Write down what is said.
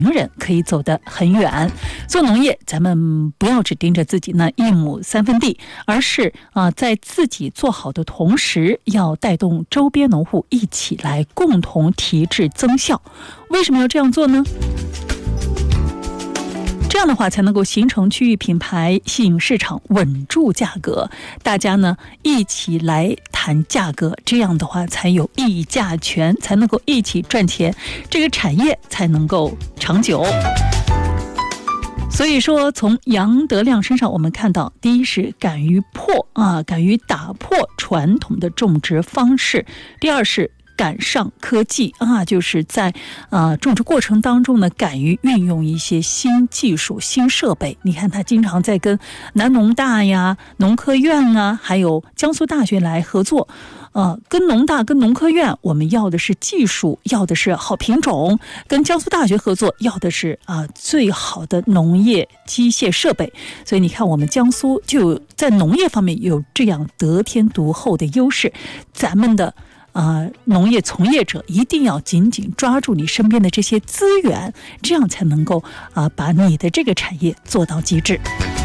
人可以走得很远。做农业，咱们不要只盯着自己那1亩3分地，而是在自己做好的同时，要带动周边农户一起来共同提质增效。为什么要这样做呢？这样的话才能够形成区域品牌，吸引市场，稳住价格。大家呢一起来谈价格，这样的话才有议价权，才能够一起赚钱，这个产业才能够长久。所以说，从杨德亮身上我们看到，第一是敢于打破传统的种植方式，第二是赶上科技就是在种植过程当中呢，敢于运用一些新技术、新设备。你看他经常在跟南农大呀、农科院啊，还有江苏大学来合作。跟农大、跟农科院，我们要的是技术，要的是好品种；跟江苏大学合作，要的是最好的农业机械设备。所以你看，我们江苏就在农业方面有这样得天独厚的优势。咱们的农业从业者一定要紧紧抓住你身边的这些资源，这样才能够把你的这个产业做到极致。